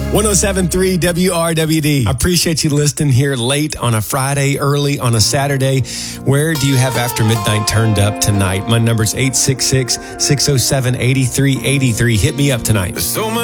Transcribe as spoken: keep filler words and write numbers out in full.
one oh seven point three W R W D. I appreciate you listening here late on a Friday, early on a Saturday. Where do you have After Midnight turned up tonight? My number's eight six six, six oh seven, eight three eight three. Hit me up tonight. So